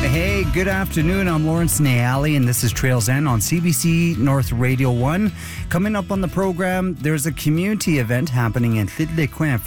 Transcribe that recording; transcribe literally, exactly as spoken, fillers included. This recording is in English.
Hey, good afternoon. I'm Lawrence Nayali, and this is Trails End on C B C North Radio one. Coming up on the program, there's a community event happening in Llŷn-les-Quin